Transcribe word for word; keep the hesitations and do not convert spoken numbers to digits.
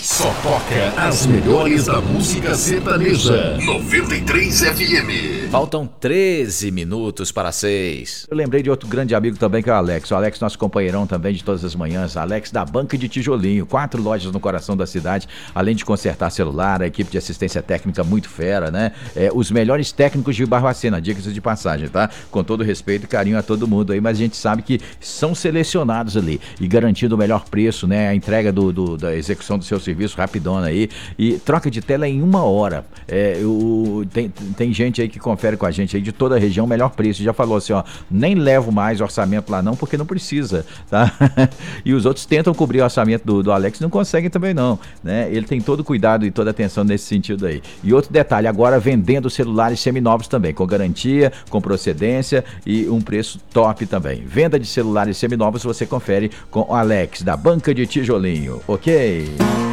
Só toca as melhores da música sertaneja. noventa e três F M. Faltam treze minutos para seis. Eu lembrei de outro grande amigo também, que é o Alex. O Alex, nosso companheirão também de todas as manhãs. Alex da Banca de Tijolinho. Quatro lojas no coração da cidade. Além de consertar celular, a equipe de assistência técnica muito fera, né? É, os melhores técnicos de Barbacena, dicas de passagem, tá? Com todo respeito e carinho a todo mundo aí, mas a gente sabe que são selecionados ali e garantindo o melhor preço, né? A entrega do, do, da execução do seu serviço rapidona aí. E troca de tela em uma hora. É, o, tem, tem gente aí que confere com a gente aí de toda a região, melhor preço. Já falou assim, ó, nem levo mais orçamento lá não, porque não precisa, tá? E os outros tentam cobrir o orçamento do, do Alex, não conseguem também não, né? Ele tem todo cuidado e toda atenção nesse sentido aí. E outro detalhe, agora vendendo celulares seminovos também, com garantia, com procedência e um preço top também. Venda de celulares seminovos você confere com o Alex, da Banca de Tijolinho, ok?